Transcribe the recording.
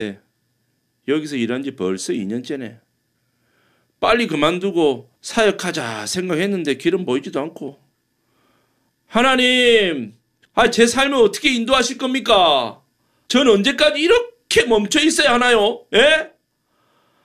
여기서 일한 지 벌써 2년째네. 빨리 그만두고 사역하자 생각했는데 길은 보이지도 않고. 하나님, 제 삶을 어떻게 인도하실 겁니까? 전 언제까지 이렇게 멈춰 있어야 하나요? 예?